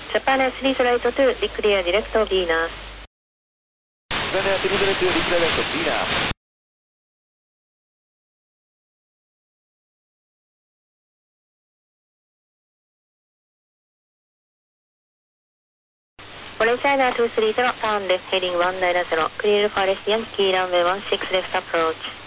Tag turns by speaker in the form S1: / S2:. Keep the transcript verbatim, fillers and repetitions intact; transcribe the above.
S1: Japan Air three right to declare direct Venus.
S2: Japan Air three right to declare direct Venus.
S1: Orange China two three zero, turn left heading one nine zero, clear for Yankee runway one six left approach.